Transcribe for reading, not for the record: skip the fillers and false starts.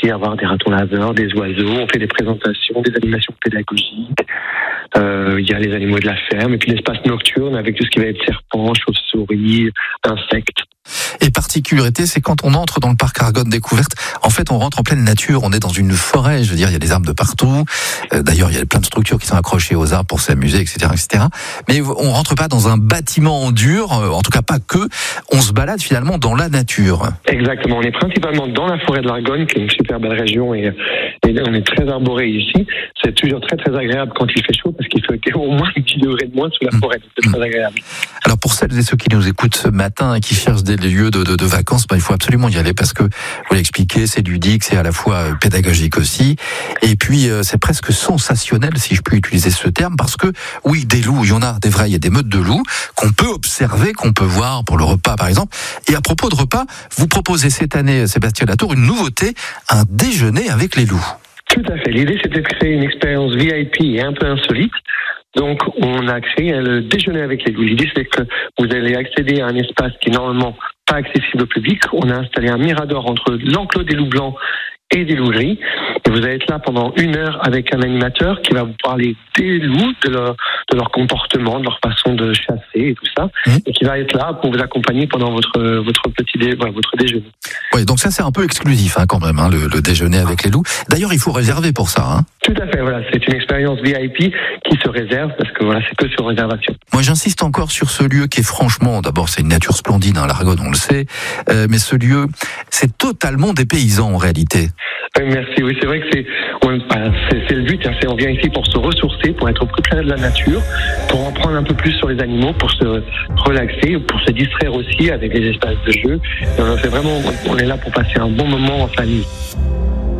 aussi avoir des ratons laveurs, des oiseaux. On fait des présentations, des animations pédagogiques. Il y a les animaux de la ferme et puis l'espace nocturne avec tout ce qui va être serpents, chauves-souris, insectes. Et particularité, c'est quand on entre dans le parc Argonne Découverte, en fait, on rentre en pleine nature, on est dans une forêt, je veux dire, il y a des arbres de partout. D'ailleurs, il y a plein de structures qui sont accrochées aux arbres pour s'amuser, etc., etc. Mais on rentre pas dans un bâtiment en dur, en tout cas pas que. On se balade finalement dans la nature. Exactement. On est principalement dans la forêt de l'Argonne, qui est une super belle région et on est très arboré ici. C'est toujours très très agréable quand il fait chaud parce qu'il fait au moins 10 degrés de moins sous la forêt. C'est très agréable. Alors pour celles et ceux qui nous écoutent ce matin et qui cherchent des lieux de vacances, il faut absolument y aller parce que, vous l'expliquez, c'est ludique, c'est à la fois pédagogique aussi. Et puis c'est presque sensationnel, si je puis utiliser ce terme, parce que oui, des loups, il y en a des vrais, il y a des meutes de loups qu'on peut observer, qu'on peut voir pour le repas par exemple. Et à propos de repas, vous proposez cette année, Sébastien Latour, une nouveauté, un déjeuner avec les loups. Tout à fait. L'idée, c'était de créer une expérience VIP et un peu insolite. Donc, on a créé le déjeuner avec les loups. L'idée, c'est que vous allez accéder à un espace qui est normalement pas accessible au public. On a installé un mirador entre l'enclos des loups blancs et des loups gris. Et vous allez être là pendant 1 heure avec un animateur qui va vous parler des loups, de leur comportement, de leur façon de chasser et tout ça. Et qui va être là pour vous accompagner pendant votre déjeuner. Oui, donc ça c'est un peu exclusif quand même, le déjeuner avec les loups. D'ailleurs, il faut réserver pour ça. Tout à fait, voilà. C'est une expérience VIP qui se réserve parce que c'est que sur réservation. Moi, j'insiste encore sur ce lieu qui est franchement, d'abord, c'est une nature splendide, l'Argonne, on le sait, mais ce lieu, c'est totalement dépaysant en réalité. Oui, merci. Oui, c'est vrai que c'est le but. On vient ici pour se ressourcer, pour être au plus près de la nature, pour en prendre un peu plus sur les animaux, pour se relaxer, pour se distraire aussi avec les espaces de jeu. Et on est là pour passer un bon moment en famille.